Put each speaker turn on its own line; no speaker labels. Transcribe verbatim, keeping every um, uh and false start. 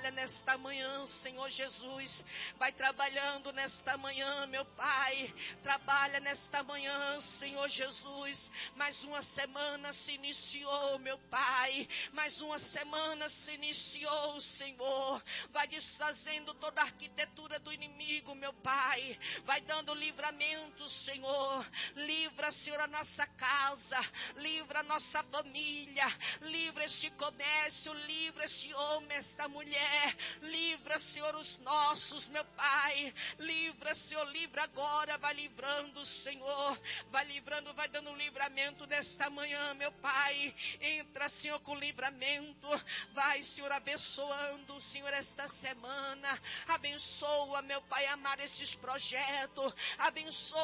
trabalha nesta manhã, Senhor Jesus. Vai trabalhando nesta manhã, meu Pai. Trabalha nesta manhã, Senhor Jesus. Mais uma semana se iniciou, meu Pai. Mais uma semana se iniciou, Senhor. Vai desfazendo toda a arquitetura do inimigo, meu Pai. Vai dando livramento, Senhor. Livra, Senhor, a nossa casa. Livra a nossa família. Livra este comércio. Livra este homem, esta mulher. Livra, Senhor, os nossos, meu Pai. Livra, Senhor, livra agora. Vai livrando, Senhor. Vai livrando, vai dando livramento nesta manhã, meu Pai. Entra, Senhor, com livramento. Vai, Senhor, abençoando, Senhor, esta semana. Abençoa, meu Pai amado, esses projetos. Abençoa